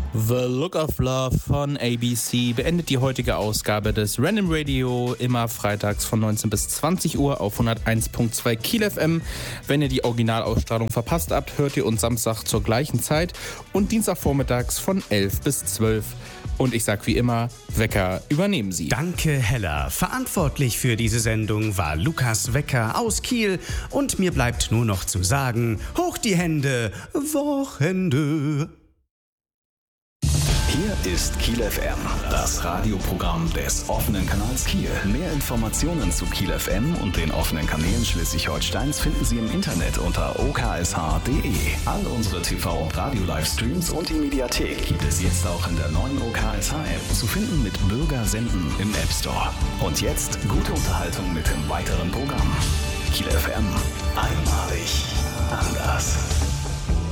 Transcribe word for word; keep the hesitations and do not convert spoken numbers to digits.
The Look of Love von A B C beendet die heutige Ausgabe des Random Radio, immer freitags von neunzehn bis zwanzig Uhr auf hunderteins Komma zwei Kiel F M. Wenn ihr die Originalausstrahlung verpasst habt, hört ihr uns Samstag zur gleichen Zeit und Dienstagvormittags von elf bis zwölf. Und ich sag wie immer, Wecker, übernehmen Sie. Danke, Hella. Verantwortlich für diese Sendung war Lukas Wecker aus Kiel. Und mir bleibt nur noch zu sagen, hoch die Hände, Wochenende. Hier ist Kiel F M, das Radioprogramm des offenen Kanals Kiel. Mehr Informationen zu Kiel F M und den offenen Kanälen Schleswig-Holsteins finden Sie im Internet unter o k s h punkt d e. All unsere T V- und Radio-Livestreams und die Mediathek gibt es jetzt auch in der neuen O K S H-App, zu finden mit Bürger senden im App Store. Und jetzt gute Unterhaltung mit dem weiteren Programm. Kiel F M, einmalig anders.